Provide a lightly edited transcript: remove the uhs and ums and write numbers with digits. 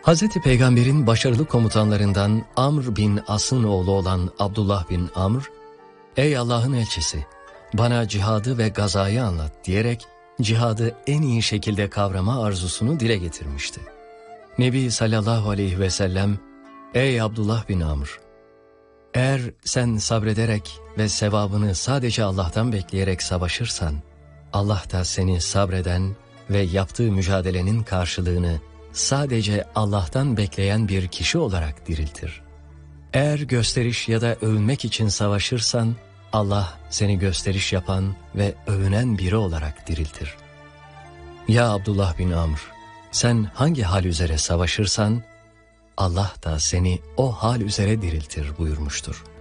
Hazreti Peygamber'in başarılı komutanlarından Amr bin As'ın oğlu olan Abdullah bin Amr, "Ey Allah'ın elçisi, bana cihadı ve gazayı anlat" diyerek cihadı en iyi şekilde kavrama arzusunu dile getirmişti. Nebi sallallahu aleyhi ve sellem, "Ey Abdullah bin Amr, eğer sen sabrederek ve sevabını sadece Allah'tan bekleyerek savaşırsan, Allah da seni sabreden ve yaptığı mücadelenin karşılığını sadece Allah'tan bekleyen bir kişi olarak diriltir. Eğer gösteriş ya da övünmek için savaşırsan, Allah seni gösteriş yapan ve övünen biri olarak diriltir. Ya Abdullah bin Amr, sen hangi hal üzere savaşırsan, Allah da seni o hal üzere diriltir" buyurmuştur.